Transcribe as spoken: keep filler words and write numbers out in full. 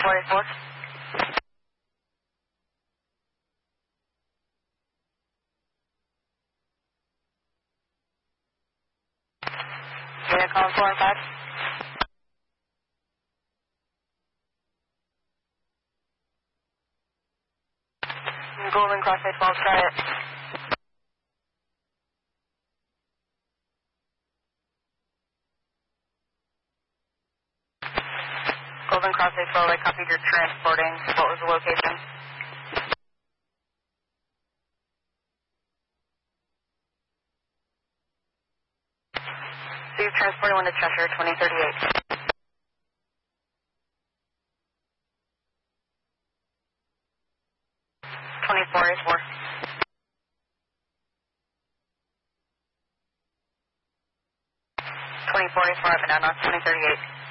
twenty-four eighty-four. Data column four and five. Golden Crossway twelve, try it. Golden Crossway twelve, I copied your transporting. What was the location? So you're transporting one to Cheshire, twenty thirty-eight. twenty-four eighty-four. twenty-four eighty-four, I've been out on twenty thirty-eight.